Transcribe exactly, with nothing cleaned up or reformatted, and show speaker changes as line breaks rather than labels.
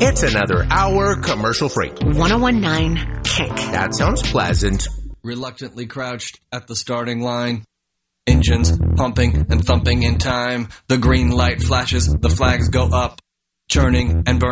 It's another hour commercial free.
ten nineteen Kick.
That sounds pleasant.
Reluctantly crouched at the starting line. Engines pumping and thumping in time. The green light flashes, the flags go up. Churning and burning.